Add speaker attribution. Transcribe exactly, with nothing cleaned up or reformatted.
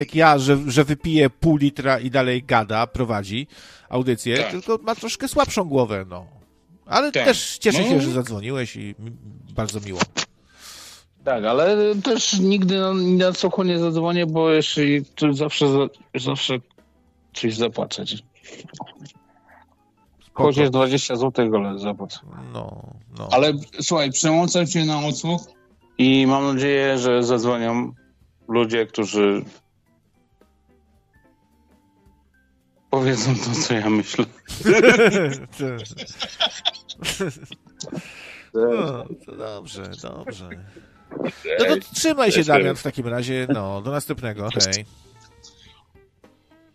Speaker 1: jak ja, że, że wypije pół litra i dalej gada, prowadzi audycję,
Speaker 2: Tak.
Speaker 1: tylko ma troszkę słabszą głowę, no. Ale
Speaker 2: Tak.
Speaker 1: też cieszę się,
Speaker 2: No.
Speaker 1: że zadzwoniłeś i mi- bardzo miło.
Speaker 2: Tak, ale też nigdy na, na sucho nie zadzwonię, bo jeśli tu zawsze, za- zawsze coś zapłacać.
Speaker 1: Spoko.
Speaker 2: Chociaż dwadzieścia złotych, ale zapłacę.
Speaker 1: No, no.
Speaker 2: Ale słuchaj, przełączam się na odsłuch i mam nadzieję, że zadzwonią ludzie, którzy powiedzą to, co ja myślę.
Speaker 1: No, to dobrze, dobrze. No to trzymaj się, Damian, w takim razie. No, do następnego. Hej.